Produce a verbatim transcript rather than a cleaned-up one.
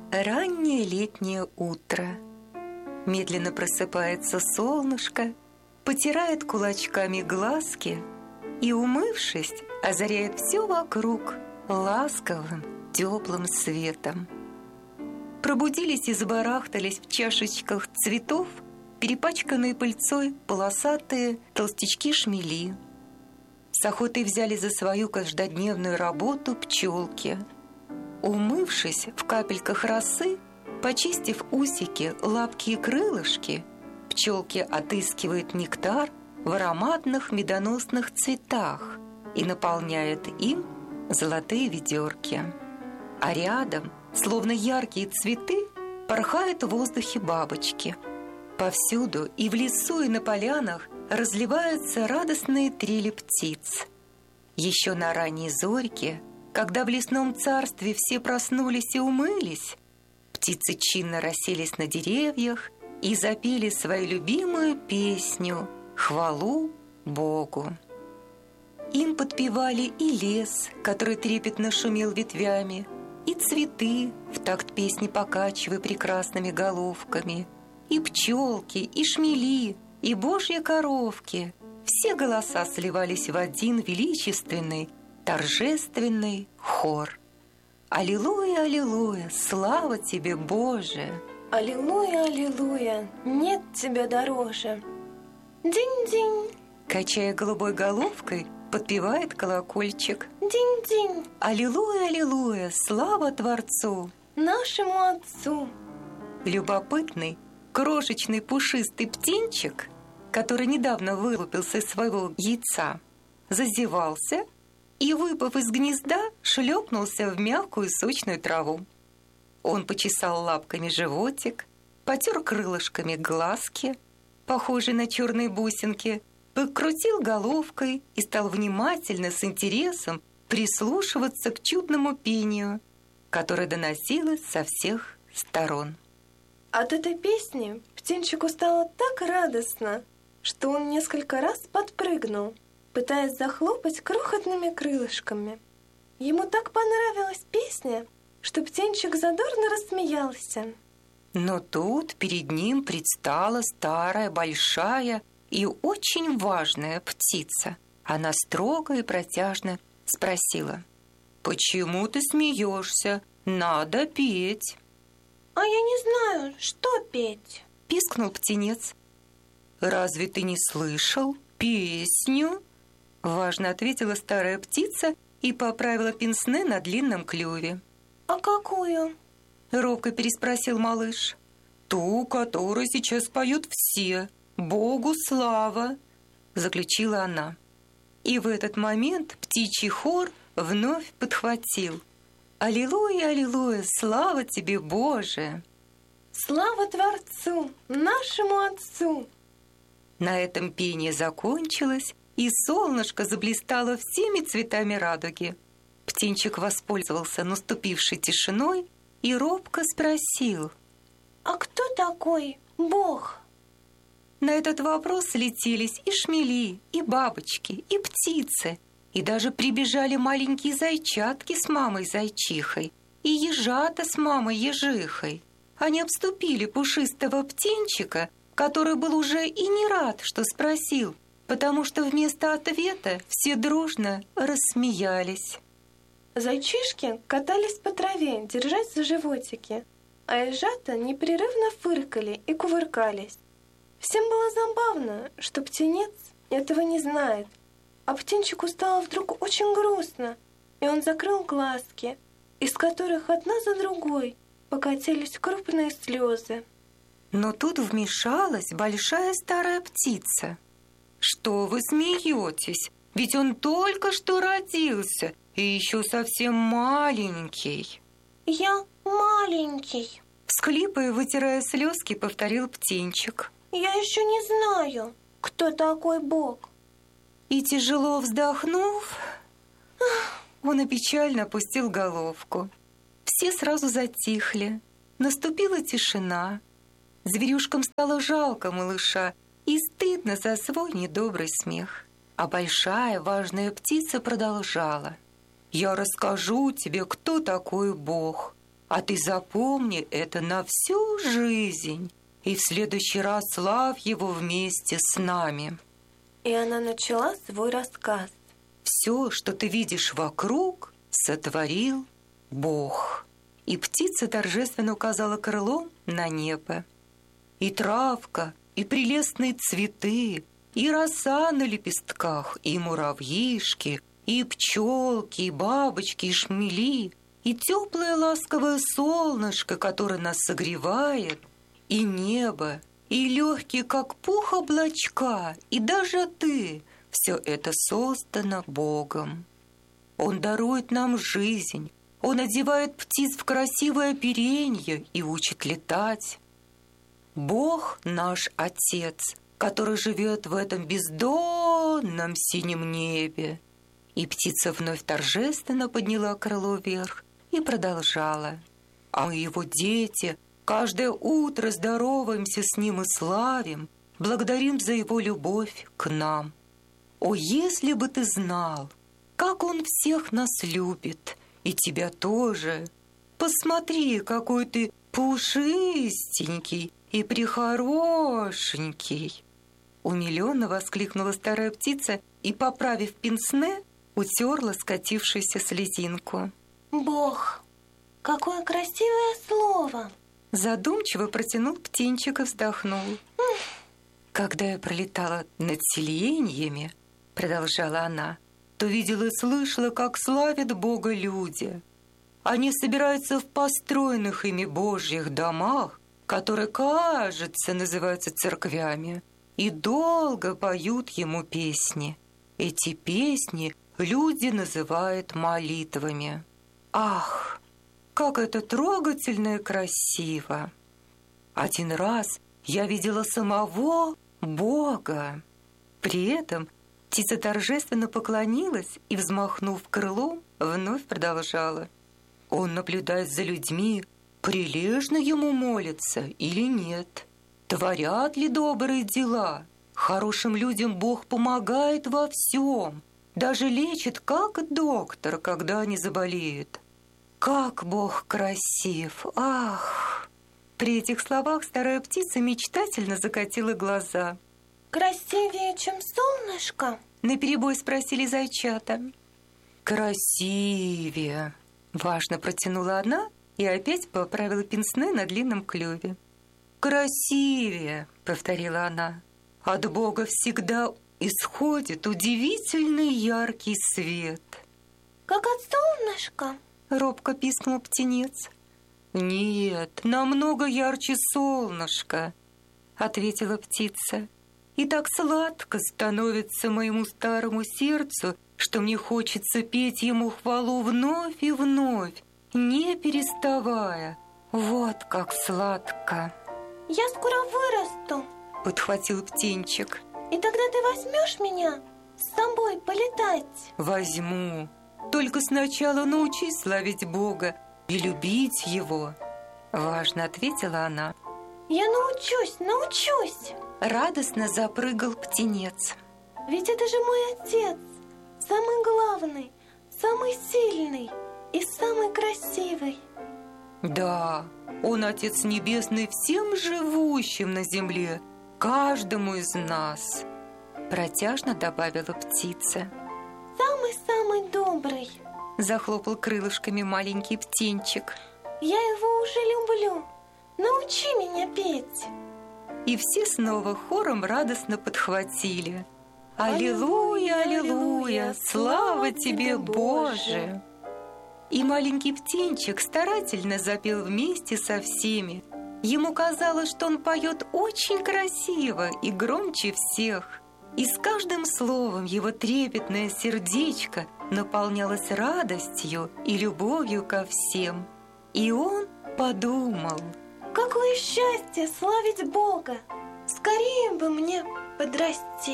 Раннее летнее утро. Медленно просыпается солнышко, потирает кулачками глазки и, умывшись, озаряет все вокруг ласковым, теплым светом. Пробудились и забарахтались в чашечках цветов перепачканные пыльцой полосатые толстячки-шмели. С охотой взяли за свою каждодневную работу пчелки. Умывшись в капельках росы, почистив усики, лапки и крылышки, пчелки отыскивают нектар в ароматных медоносных цветах и наполняют им золотые ведерки. А рядом, словно яркие цветы, порхают в воздухе бабочки. Повсюду, и в лесу, и на полянах, разливаются радостные трели птиц. Еще на ранней зорьке, когда в лесном царстве все проснулись и умылись, птицы чинно расселись на деревьях и запели свою любимую песню «Хвалу Богу». Им подпевали и лес, который трепетно шумел ветвями, и цветы, в такт песни покачивая прекрасными головками, и пчелки, и шмели, и божьи коровки. Все голоса сливались в один величественный, торжественный хор. Аллилуйя, аллилуйя, слава тебе, Боже! Аллилуйя, аллилуйя, нет тебя дороже. Динь-динь. Качая голубой головкой, подпевает колокольчик. Динь-динь. Аллилуйя, аллилуйя, слава Творцу! Нашему Отцу. Любопытный, крошечный пушистый птенчик, который недавно вылупился из своего яйца, зазевался и, выпав из гнезда, шлепнулся в мягкую сочную траву. Он почесал лапками животик, потер крылышками глазки, похожие на черные бусинки, покрутил головкой и стал внимательно, с интересом прислушиваться к чудному пению, которое доносилось со всех сторон. От этой песни птенчику стало так радостно, что он несколько раз подпрыгнул, пытаясь захлопать крохотными крылышками. Ему так понравилась песня, что птенчик задорно рассмеялся. Но тут перед ним предстала старая, большая и очень важная птица. Она строго и протяжно спросила: «Почему ты смеешься? Надо петь!» «А я не знаю, что петь!» — пискнул птенец. «Разве ты не слышал песню?» — важно ответила старая птица и поправила пенсне на длинном клюве. «А какую?» — робко переспросил малыш. «Ту, которую сейчас поют все. Богу слава!» — заключила она. И в этот момент птичий хор вновь подхватил: «Аллилуйя, аллилуйя, слава тебе, Боже!» «Слава Творцу, нашему Отцу!» На этом пение закончилось, и солнышко заблистало всеми цветами радуги. Птенчик воспользовался наступившей тишиной и робко спросил: «А кто такой Бог?» На этот вопрос слетелись и шмели, и бабочки, и птицы, и даже прибежали маленькие зайчатки с мамой-зайчихой, и ежата с мамой-ежихой. Они обступили пушистого птенчика, который был уже и не рад, что спросил, потому что вместо ответа все дружно рассмеялись. Зайчишки катались по траве, держась за животики, а ежата непрерывно фыркали и кувыркались. Всем было забавно, что птенец этого не знает, а птенчику стало вдруг очень грустно, и он закрыл глазки, из которых одна за другой покатились крупные слезы. Но тут вмешалась большая старая птица. «Что вы смеетесь? Ведь он только что родился и еще совсем маленький». «Я маленький», — всхлипывая, вытирая слезки, повторил птенчик. «Я еще не знаю, кто такой Бог». И тяжело вздохнув, он и печально опустил головку. Все сразу затихли. Наступила тишина. Зверюшкам стало жалко малыша и стыдно за свой недобрый смех. А большая важная птица продолжала: «Я расскажу тебе, кто такой Бог. А ты запомни это на всю жизнь, и в следующий раз славь его вместе с нами». И она начала свой рассказ. «Все, что ты видишь вокруг, сотворил Бог». И птица торжественно указала крылом на небо. И травка, и прелестные цветы, и роса на лепестках, и муравьишки, и пчелки, и бабочки, и шмели, и теплое ласковое солнышко, которое нас согревает, и небо, и легкие, как пух, облачка, и даже ты — все это создано Богом. Он дарует нам жизнь, Он одевает птиц в красивое оперенье и учит летать. Бог наш Отец, который живет в этом бездонном синем небе. И птица вновь торжественно подняла крыло вверх и продолжала. А мы, его дети, каждое утро здороваемся с ним и славим, благодарим за его любовь к нам. О, если бы ты знал, как он всех нас любит, и тебя тоже. Посмотри, какой ты пушистенький и прихорошенький. Умилённо воскликнула старая птица и, поправив пенсне, утерла скатившуюся слезинку. Бог, какое красивое слово! Задумчиво протянул птенчик и вздохнул. Когда я пролетала над селениями, продолжала она, то видела и слышала, как славят Бога люди. Они собираются в построенных ими Божьих домах, которые, кажется, называются церквями, и долго поют ему песни. Эти песни люди называют молитвами. Ах, как это трогательно и красиво! Один раз я видела самого Бога. При этом птица торжественно поклонилась и, взмахнув крылом, вновь продолжала. Он наблюдает за людьми, прилежно ему молятся или нет, творят ли добрые дела. Хорошим людям Бог помогает во всем, даже лечит, как доктор, когда они заболеют. Как Бог красив! Ах! При этих словах старая птица мечтательно закатила глаза. Красивее, чем солнышко? Наперебой спросили зайчата. Красивее! Важно протянула она и опять поправила пенсне на длинном клюве. «Красивее!» — повторила она. «От Бога всегда исходит удивительный яркий свет». «Как от солнышка?» — робко пискнул птенец. «Нет, намного ярче солнышка», — ответила птица. «И так сладко становится моему старому сердцу, что мне хочется петь ему хвалу вновь и вновь, не переставая. Вот как сладко!» «Я скоро вырасту», — подхватил птенчик. «И тогда ты возьмешь меня с собой полетать?» «Возьму. Только сначала научись славить Бога и любить Его», — важно ответила она. «Я научусь, научусь!» Радостно запрыгал птенец. «Ведь это же мой отец, самый главный, самый сильный и самый красивый». «Да, он Отец Небесный всем живущим на земле, каждому из нас», — протяжно добавила птица. «Самый-самый добрый», — захлопал крылышками маленький птенчик. «Я его уже люблю. Научи меня петь». И все снова хором радостно подхватили. «Аллилуйя, аллилуйя, слава тебе, Боже!» И маленький птенчик старательно запел вместе со всеми. Ему казалось, что он поет очень красиво и громче всех. И с каждым словом его трепетное сердечко наполнялось радостью и любовью ко всем. И он подумал: какое счастье славить Бога! Скорее бы мне подрасти.